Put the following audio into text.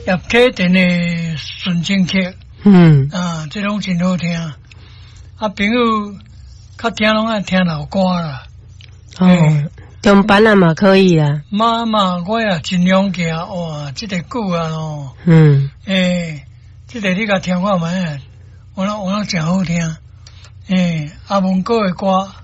叶启田的纯情曲，这拢真好听。啊，朋友较听拢爱听老歌啦。 中班啊嘛可以啦。 妈，我也尽量行。哇，这个歌啊咯。这个你甲听看卖，我真好听。阿文哥的歌。